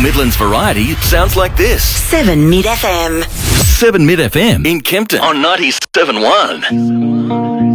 Midlands variety sounds like this. 7 Mid FM. 7 Mid FM in Kempton on 97.1.